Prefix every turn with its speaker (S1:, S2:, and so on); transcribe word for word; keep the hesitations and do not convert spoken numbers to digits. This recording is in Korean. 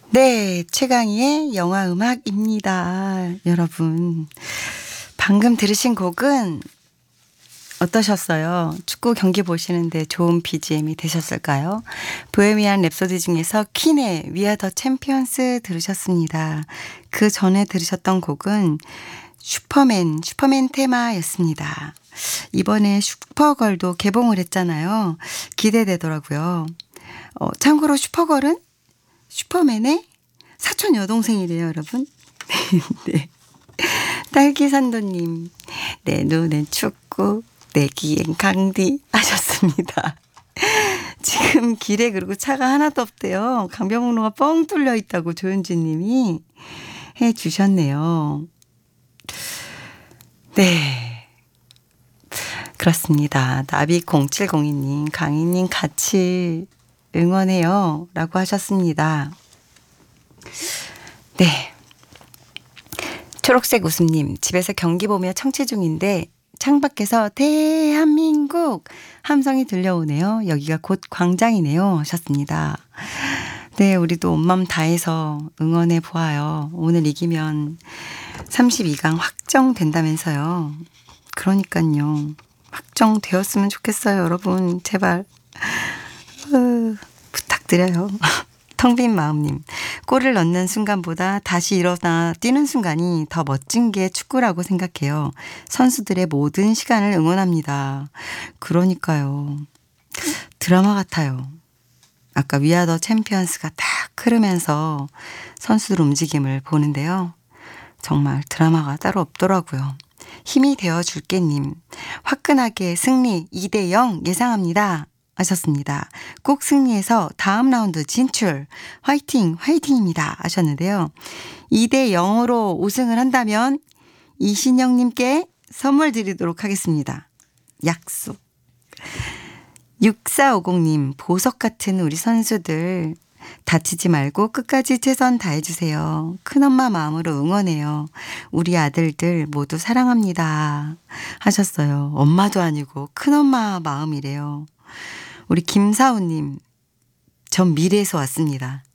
S1: 네, 최강희의 영화 음악입니다. 여러분, 방금 들으신 곡은 어떠셨어요? 축구 경기 보시는데 좋은 비지엠이 되셨을까요? 보헤미안 랩소디 중에서 퀸의 We Are The Champions 들으셨습니다. 그 전에 들으셨던 곡은 슈퍼맨, 슈퍼맨 테마였습니다. 이번에 슈퍼걸도 개봉을 했잖아요. 기대되더라고요. 어, 참고로 슈퍼걸은 슈퍼맨의 사촌 여동생이래요, 여러분. 네. 딸기산도님, 내 눈엔 축구, 내 귀엔 강디 하셨습니다. 지금 길에 그리고 차가 하나도 없대요. 강변북로가 뻥 뚫려 있다고 조윤주님이 해 주셨네요. 네. 그렇습니다. 나비 공칠공이님, 강희님 같이 응원해요 라고 하셨습니다. 네. 초록색 웃음님, 집에서 경기 보며 청취 중인데 창밖에서 대한민국 함성이 들려오네요. 여기가 곧 광장이네요 하셨습니다. 네, 우리도 온맘 다해서 응원해 보아요. 오늘 이기면 삼십이 강 확정된다면서요. 그러니까요. 확정되었으면 좋겠어요, 여러분. 제발. 으, 부탁드려요. 텅 빈 마음님. 골을 넣는 순간보다 다시 일어나 뛰는 순간이 더 멋진 게 축구라고 생각해요. 선수들의 모든 시간을 응원합니다. 그러니까요. 드라마 같아요. 아까 We Are The Champions가 딱 흐르면서 선수들 움직임을 보는데요. 정말 드라마가 따로 없더라고요. 힘이 되어줄게님. 화끈하게 승리 이 대 영 예상합니다. 하셨습니다. 꼭 승리해서 다음 라운드 진출 화이팅 화이팅입니다 하셨는데요. 이 대 영으로 우승을 한다면 이신영님께 선물 드리도록 하겠습니다. 약속. 육사오공님 보석 같은 우리 선수들 다치지 말고 끝까지 최선 다해주세요. 큰엄마 마음으로 응원해요. 우리 아들들 모두 사랑합니다 하셨어요. 엄마도 아니고 큰엄마 마음이래요. 우리 김사우님, 전 미래에서 왔습니다.